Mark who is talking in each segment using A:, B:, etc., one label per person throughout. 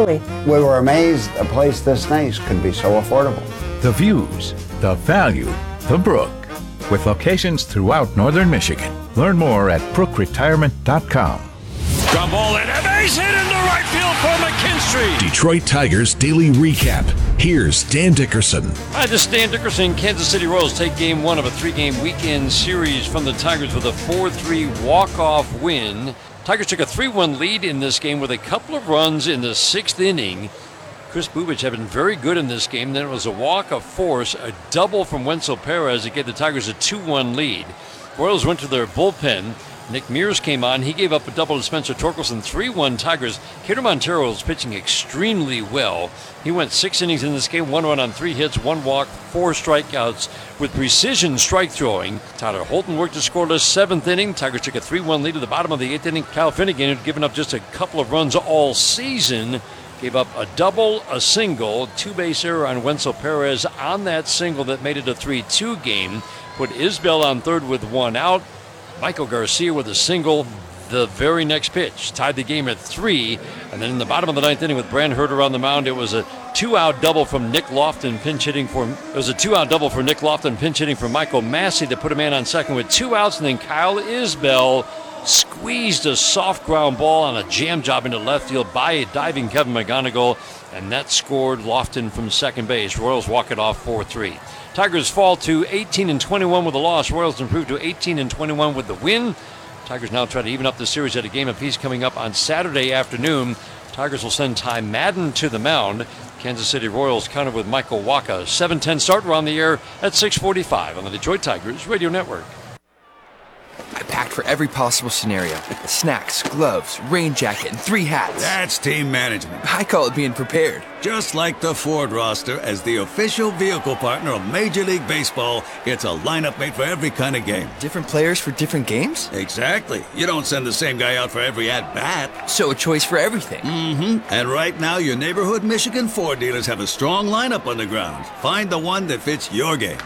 A: Totally.
B: We were amazed a place this nice could be so affordable.
C: The views, the value, the Brook. With locations throughout northern Michigan. Learn more at brookretirement.com.
D: Ground ball and a base hit into right field for McKinstry.
E: Detroit Tigers Daily Recap. Here's Dan Dickerson.
D: Hi, this is Dan Dickerson. Kansas City Royals take game one of a three-game weekend series from the Tigers with a 4-3 walk-off win. Tigers took a 3-1 lead in this game with a couple of runs in the sixth inning. Chris Bubic had been very good in this game. Then it was a walk, a force, a double from Wenzel Perez that gave the Tigers a 2-1 lead. Royals went to their bullpen. Nick Mears came on. He gave up a double to Spencer Torkelson. 3-1 Tigers. Kader Montero was pitching extremely well. He went 6 innings in this game, 1 run on 3 hits, 1 walk, 4 strikeouts with precision strike throwing. Tyler Holton worked a scoreless 7th inning. Tigers took a 3-1 lead at the bottom of the 8th inning. Kyle Finnegan, who'd given up just a couple of runs all season, gave up a double, a single, 2-base error on Wenzel Perez on that single that made it a 3-2 game. Put Isbell on third with 1 out. Michael Garcia with a single the very next pitch. Tied the game at 3. And then in the bottom of the 9th inning with Brand Herter on the mound, it was a 2-out double from Nick Lofton pinch hitting for Michael Massey that put a man on second with 2 outs. And then Kyle Isbell squeezed a soft ground ball on a jam job into left field by a diving Kevin McGonigal. And that scored Lofton from second base. Royals walk it off 4-3. Tigers fall to 18-21 with a loss. Royals improve to 18-21 with the win. Tigers now try to even up the series at a game apiece coming up on Saturday afternoon. Tigers will send Ty Madden to the mound. Kansas City Royals counter with Michael Wacha. 7:10 start. We're on the air at 6:45 on the Detroit Tigers Radio Network.
F: I packed for every possible scenario. Snacks, gloves, rain jacket, and 3 hats.
G: That's team management.
F: I call it being prepared.
G: Just like the Ford roster, as the official vehicle partner of Major League Baseball, it's a lineup made for every kind of game.
F: Different players for different games?
G: Exactly. You don't send the same guy out for every at-bat.
F: So a choice for everything.
G: Mm-hmm. And right now, your neighborhood Michigan Ford dealers have a strong lineup on the ground. Find the one that fits your game.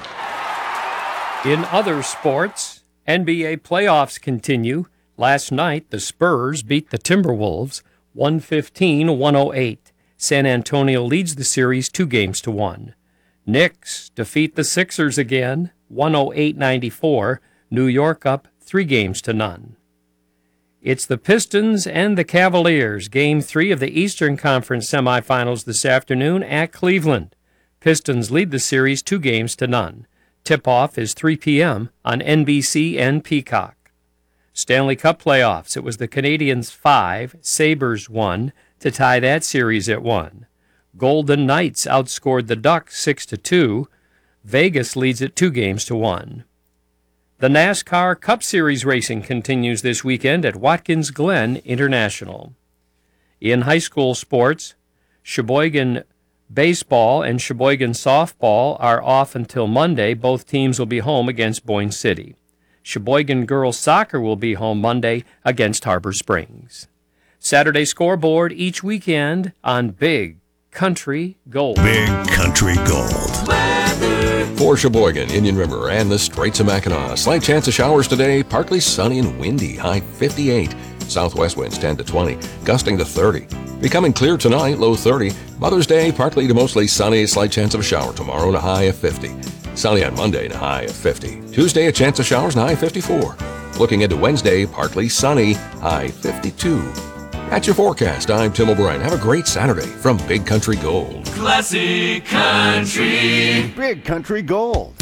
H: In other sports, NBA playoffs continue. Last night, the Spurs beat the Timberwolves 115-108. San Antonio leads the series 2-1. Knicks defeat the Sixers again 108-94. New York up 3-0. It's the Pistons and the Cavaliers. Game 3 of the Eastern Conference semifinals this afternoon at Cleveland. Pistons lead the series 2-0. Tip-off is 3 p.m. on NBC and Peacock. Stanley Cup playoffs. It was the Canadiens 5, Sabres 1 to tie that series at 1. Golden Knights outscored the Ducks 6-2. Vegas leads it 2-1. The NASCAR Cup Series racing continues this weekend at Watkins Glen International. In high school sports, Sheboygan baseball and Sheboygan softball are off until Monday. Both teams will be home against Boyne City. Sheboygan girls soccer will be home Monday against Harbor Springs. Saturday scoreboard each weekend on Big Country Gold.
E: Big Country Gold. For Sheboygan, Indian River, and the Straits of Mackinac, slight chance of showers today. Partly sunny and windy, high 58. Southwest winds 10 to 20, gusting to 30. Becoming clear tonight, low 30. Mother's Day, partly to mostly sunny, slight chance of a shower tomorrow and a high of 50. Sunny on Monday and a high of 50. Tuesday, a chance of showers and a high of 54. Looking into Wednesday, partly sunny, high 52. That's your forecast. I'm Tim O'Brien. Have a great Saturday from Big Country Gold.
I: Classic Country.
J: Big Country Gold.